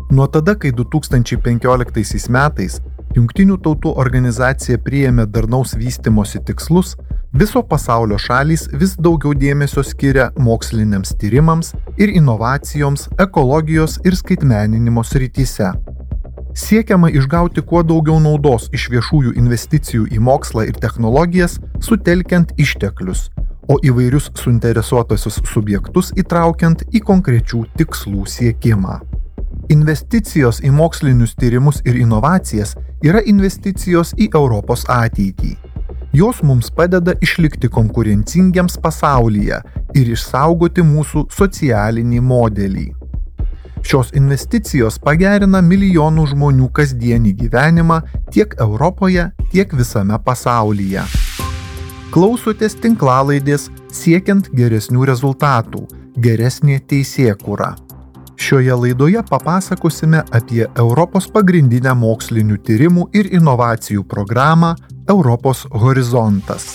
Nuo tada, kai 2015 metais Jungtinių tautų organizacija priėmė darnaus vystymosi tikslus, viso pasaulio šalys vis daugiau dėmesio skiria moksliniams tyrimams ir inovacijoms ekologijos ir skaitmeninimo srityse. Siekiama išgauti kuo daugiau naudos iš viešųjų investicijų į mokslą ir technologijas, sutelkiant išteklius, o įvairius suinteresuotusius subjektus įtraukiant į konkrečių tikslų siekimą. Investicijos į mokslinius tyrimus ir inovacijas yra investicijos į Europos ateitį. Jos mums padeda išlikti konkurencingiams pasaulyje ir išsaugoti mūsų socialinį modelį. Šios investicijos pagerina milijonų žmonių kasdienį gyvenimą tiek Europoje, tiek visame pasaulyje. Klausotės tinklalaidės Siekiant geresnių rezultatų – geresnė teisėkūra. Šioje laidoje papasakosime apie Europos pagrindinę mokslinių tyrimų ir inovacijų programą Europos horizontas.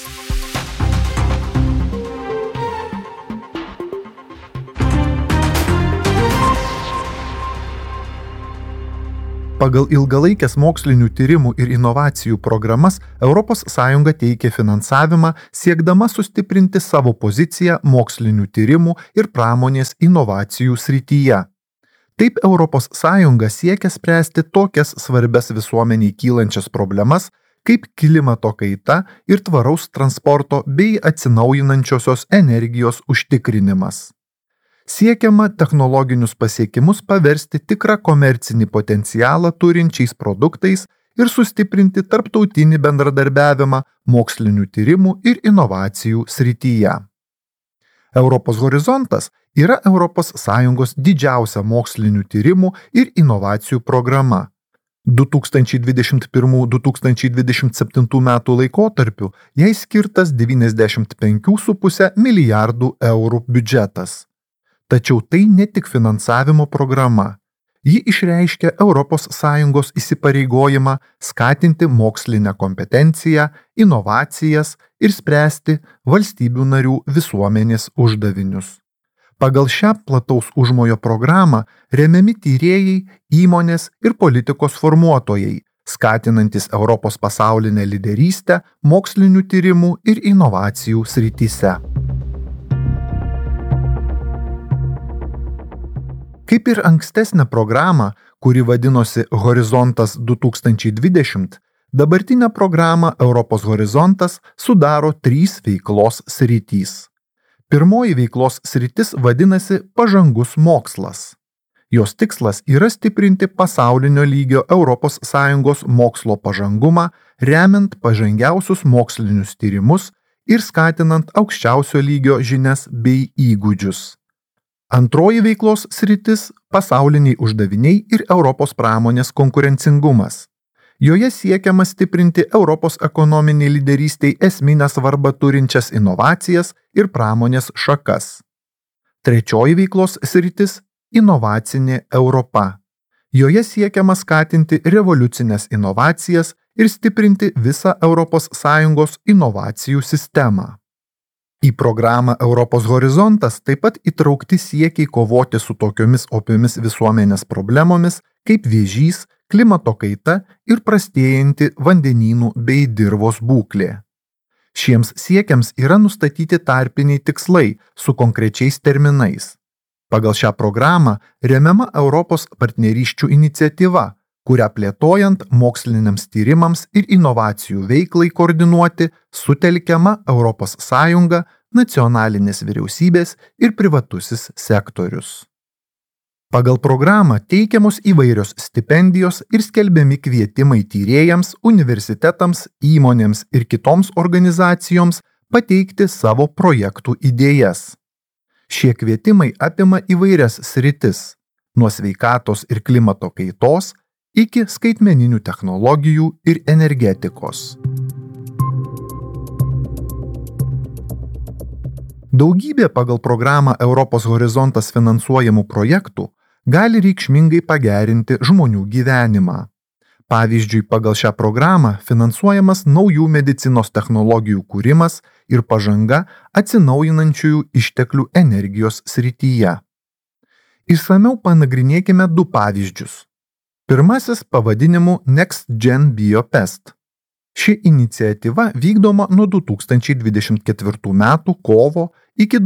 Pagal ilgalaikės mokslinių tyrimų ir inovacijų programas ES teikia finansavimą, siekdama sustiprinti savo poziciją mokslinių tyrimų ir pramonės inovacijų srityje. Taip ES siekia spręsti tokias svarbias visuomeniai kylančias problemas, kaip klimato kaita ir tvaraus transporto bei atsinaujinančiosios energijos užtikrinimas. Siekiama technologinius pasiekimus paversti tikrą komercinį potencialą turinčiais produktais ir sustiprinti tarptautinį bendradarbiavimą mokslinių tyrimų ir inovacijų srityje. Europos horizontas yra ES didžiausia mokslinių tyrimų ir inovacijų programa. 2021-2027 metų laikotarpiu jai skirtas 95,5 milijardų eurų biudžetas. Tačiau tai ne tik finansavimo programa. Ji išreiškia ES įsipareigojimą skatinti mokslinę kompetenciją, inovacijas ir spręsti valstybių narių visuomenės uždavinius. Pagal šią plataus užmojo programą remiami tyrėjai, įmonės ir politikos formuotojai, skatinantis Europos pasaulinę lyderystę mokslinių tyrimų ir inovacijų srityse. Kaip ir ankstesnę programą, kuri vadinosi Horizontas 2020, dabartinę programą Europos horizontas sudaro 3 veiklos sritys. Pirmoji veiklos sritis vadinasi pažangus mokslas. Jos tikslas yra stiprinti pasaulinio lygio ES mokslo pažangumą, remiant pažangiausius mokslinius tyrimus ir skatinant aukščiausio lygio žinias bei įgūdžius. Antroji veiklos sritis – pasauliniai uždaviniai ir Europos pramonės konkurencingumas. Joje siekiama stiprinti Europos ekonominį lyderystei esminę svarbą turinčias inovacijas ir pramonės šakas. Trečioji veiklos sritis – inovacinė Europa. Joje siekiama skatinti revoliucinės inovacijas ir stiprinti visą ES inovacijų sistemą. Į programą Europos horizontas taip pat įtraukti siekiai kovoti su tokiomis opiomis visuomenės problemomis kaip vėžys, klimato kaita ir prastėjanti vandenynų bei dirvos būklė. Šiems siekiams yra nustatyti tarpiniai tikslai su konkrečiais terminais. Pagal šią programą remiama Europos partnerysčių iniciatyva, kurią plėtojant moksliniams tyrimams ir inovacijų veiklai koordinuoti sutelkiama ES, nacionalinės vyriausybės ir privatusis sektorius. Pagal programą teikiamos įvairios stipendijos ir skelbiami kvietimai tyrėjams, universitetams, įmonėms ir kitoms organizacijoms pateikti savo projektų idėjas. Šie kvietimai apima įvairias sritis, nuo sveikatos ir klimato kaitos iki skaitmeninių technologijų ir energetikos. Daugybė pagal programą Europos horizontas finansuojamų projektų gali reikšmingai pagerinti žmonių gyvenimą. Pavyzdžiui, pagal šią programą finansuojamas naujų medicinos technologijų kūrimas ir pažanga atsinaujinančiųjų išteklių energijos srityje. Išsamiau panagrinėkime 2 pavyzdžius. Pirmasis pavadinimu NextGen BioPest. Ši iniciatyva vykdoma nuo 2024 metų kovo iki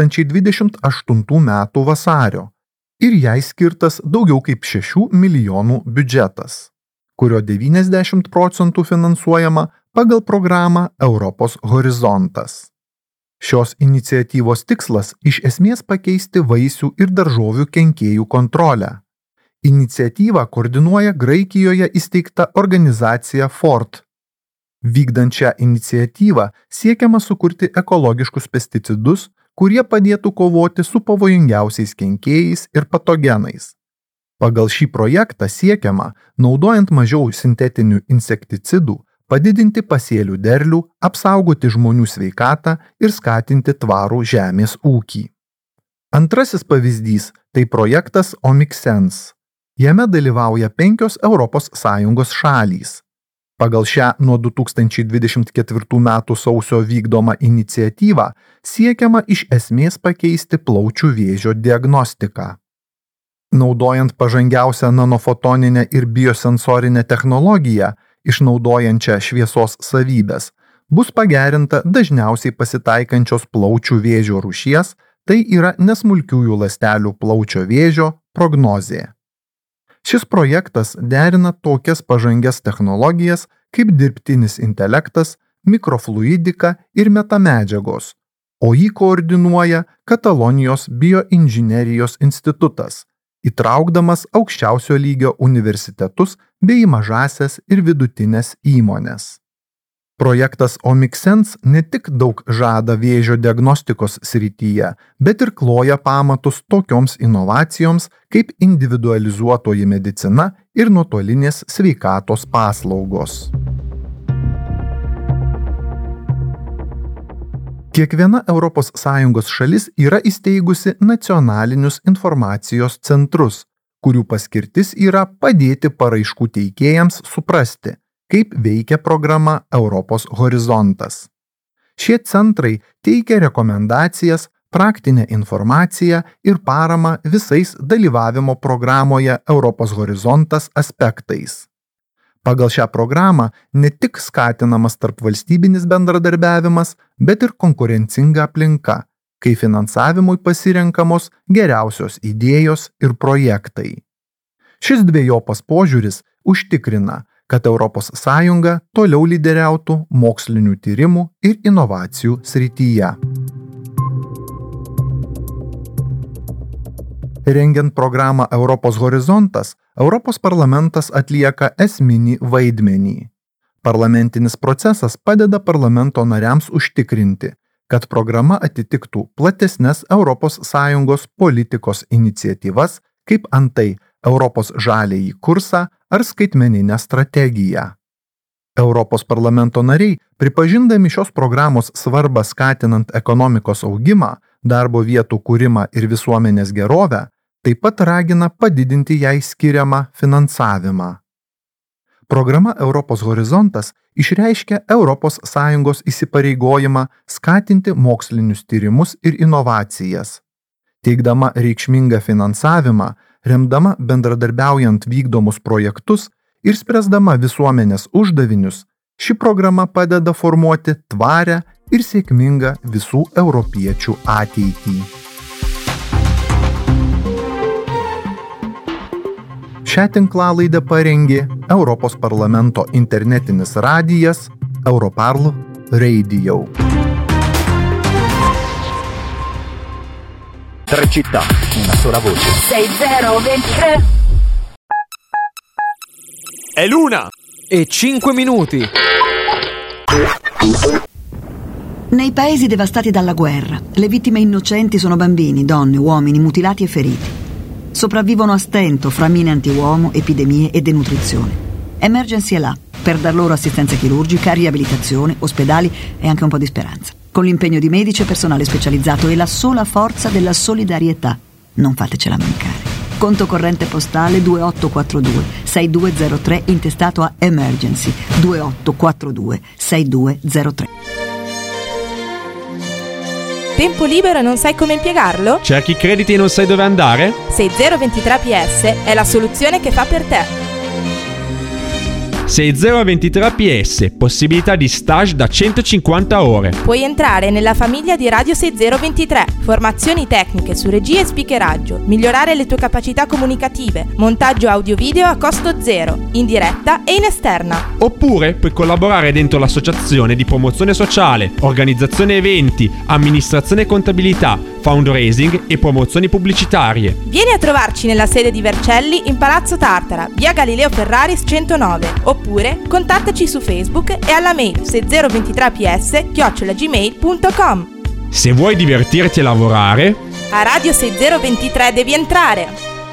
2028 metų vasario ir jai skirtas daugiau kaip 6 milijonų biudžetas, kurio 90% finansuojama pagal programą Europos horizontas. Šios iniciatyvos tikslas iš esmės pakeisti vaisių ir daržovių kenkėjų kontrolę. Iniciatyvą koordinuoja Graikijoje įsteigta organizacija FORT. Vykdant šią iniciatyvą siekiama sukurti ekologiškus pesticidus, kurie padėtų kovoti su pavojingiausiais kenkėjais ir patogenais. Pagal šį projektą siekiama, naudojant mažiau sintetinių insekticidų, padidinti pasėlių derlių, apsaugoti žmonių sveikatą ir skatinti tvarų žemės ūkį. Antrasis pavyzdys – tai projektas OmikSense. Jame dalyvauja 5 ES šalys. Pagal šią nuo 2024 metų sausio vykdomą iniciatyvą siekiama iš esmės pakeisti plaučių vėžio diagnostiką. Naudojant pažangiausią nanofotoninę ir biosensorinę technologiją, išnaudojančią šviesos savybes, bus pagerinta dažniausiai pasitaikančios plaučių vėžio rūšies, tai yra nesmulkiųjų ląstelių plaučio vėžio prognozė. Šis projektas derina tokias pažangias technologijas kaip dirbtinis intelektas, mikrofluidika ir metamedžiagos, o jį koordinuoja Katalonijos bioinžinerijos institutas, įtraukdamas aukščiausio lygio universitetus bei mažasias ir vidutinės įmones. Projektas OmikSense ne tik daug žada vėžio diagnostikos srityje, bet ir kloja pamatus tokioms inovacijoms kaip individualizuotoji medicina ir nuotolinės sveikatos paslaugos. Kiekviena ES šalis yra įsteigusi nacionalinius informacijos centrus, kurių paskirtis yra padėti paraiškų teikėjams suprasti, kaip veikia programa Europos horizontas. Šie centrai teikia rekomendacijas, praktinę informaciją ir paramą visais dalyvavimo programoje Europos horizontas aspektais. Pagal šią programą ne tik skatinamas tarpvalstybinis bendradarbiavimas, bet ir konkurencinga aplinka, kai finansavimui pasirenkamos geriausios idėjos ir projektai. Šis dvejopas požiūris užtikrina, kad ES toliau lyderiautų mokslinių tyrimų ir inovacijų srityje. Rengiant programą Europos horizontas, Europos parlamentas atlieka esminį vaidmenį. Parlamentinis procesas padeda parlamento nariams užtikrinti, kad programa atitiktų platesnes ES politikos iniciatyvas, kaip antai Europos žaliąjį kursą ar skaitmeninę strategiją. Europos parlamento nariai, pripažindami šios programos svarbą skatinant ekonomikos augimą, darbo vietų kūrimą ir visuomenės gerovę, taip pat ragina padidinti jai skiriamą finansavimą. Programa Europos horizontas išreiškia ES įsipareigojimą skatinti mokslinius tyrimus ir inovacijas. Teikdama reikšmingą finansavimą, remdama bendradarbiaujant vykdomus projektus ir spręsdama visuomenės uždavinius, ši programa padeda formuoti tvarią ir sėkmingą visų europiečių ateitį. Šią tinklalaidę parengė Europos parlamento internetinis radijas Europarl Radio. Tre città, una sola voce. 6023. È l'una e 5 minuti. Nei paesi devastati dalla guerra, le vittime innocenti sono bambini, donne, uomini mutilati e feriti. Sopravvivono a stento fra mine antiuomo, epidemie e denutrizione. Emergency è là per dar loro assistenza chirurgica, riabilitazione, ospedali e anche un po' di speranza. Con l'impegno di medici e personale specializzato e la sola forza della solidarietà. Non fatecela mancare. Conto corrente postale 2842 6203 intestato a Emergency 2842 6203. Tempo libero e non sai come impiegarlo? Cerchi crediti e non sai dove andare? 6023PS è la soluzione che fa per te. 6023PS, possibilità di stage da 150 ore. Puoi entrare nella famiglia di Radio 6023. Formazioni tecniche su regia e speakeraggio, migliorare le tue capacità comunicative, montaggio audio-video a costo zero, in diretta e in esterna. Oppure puoi collaborare dentro l'associazione di promozione sociale, organizzazione eventi, amministrazione e contabilità, fundraising e promozioni pubblicitarie. Vieni a trovarci nella sede di Vercelli in Palazzo Tartara, via Galileo Ferraris 109, oppure contattaci su Facebook e alla mail 6023ps@gmail.com. Se vuoi divertirti e lavorare, A Radio 6023 devi entrare!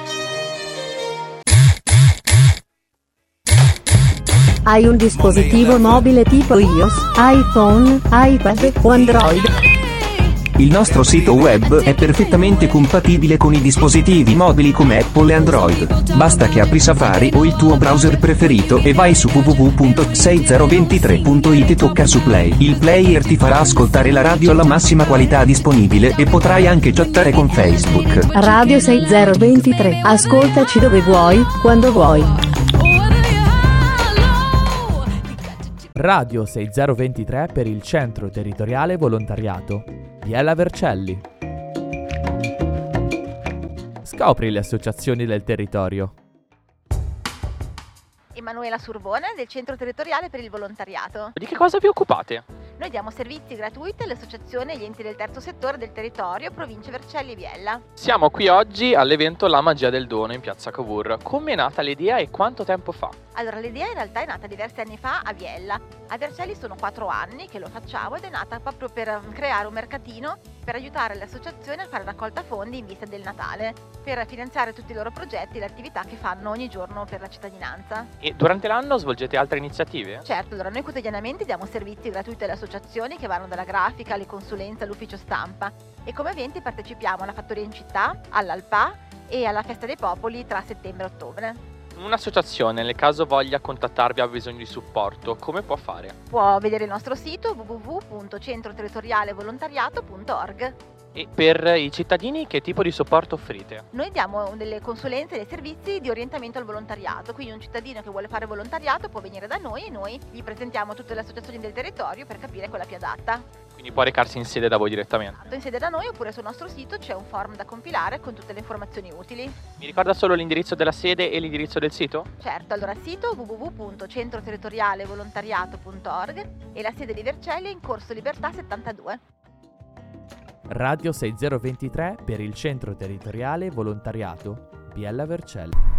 Hai un dispositivo mobile tipo iOS, iPhone, iPad o Android? Il nostro sito web è perfettamente compatibile con i dispositivi mobili come Apple e Android. Basta che apri Safari o il tuo browser preferito e vai su www.6023.it e tocca su Play. Il player ti farà ascoltare la radio alla massima qualità disponibile e potrai anche chattare con Facebook. Radio 6023. Ascoltaci dove vuoi, quando vuoi. Radio 6023 per il Centro Territoriale Volontariato. Biella Vercelli. Scopri le associazioni del territorio. Emanuela Surbone del Centro Territoriale per il Volontariato. Di che cosa vi occupate? Noi diamo servizi gratuiti alle associazioni e agli enti del terzo settore del territorio, province Vercelli e Biella. Siamo qui oggi all'evento La Magia del Dono in piazza Cavour. Come è nata l'idea e quanto tempo fa? Allora, l'idea in realtà è nata diversi anni fa a Biella. A Vercelli sono 4 anni che lo facciamo ed è nata proprio per creare un mercatino per aiutare le associazioni a fare raccolta fondi in vista del Natale, per finanziare tutti i loro progetti e le attività che fanno ogni giorno per la cittadinanza. E durante l'anno svolgete altre iniziative? Certo, allora noi quotidianamente diamo servizi gratuiti alle associazioni che vanno dalla grafica alle consulenze all'ufficio stampa e come eventi partecipiamo alla Fattoria in Città, all'Alpà e alla Festa dei Popoli tra settembre e ottobre. Un'associazione, nel caso voglia contattarvi, ha bisogno di supporto, come può fare? Può vedere il nostro sito www.centroterritorialevolontariato.org. E per i cittadini che tipo di supporto offrite? Noi diamo delle consulenze e dei servizi di orientamento al volontariato, quindi un cittadino che vuole fare volontariato può venire da noi e noi gli presentiamo tutte le associazioni del territorio per capire quella più adatta. Quindi può recarsi in sede da voi direttamente? In sede da noi oppure sul nostro sito c'è un form da compilare con tutte le informazioni utili. Mi ricorda solo l'indirizzo della sede e l'indirizzo del sito? Certo, allora sito www.centroterritorialevolontariato.org e la sede di Vercelli è in Corso Libertà 72. Radio 6023 per il Centro Territoriale Volontariato. Biella Vercelli.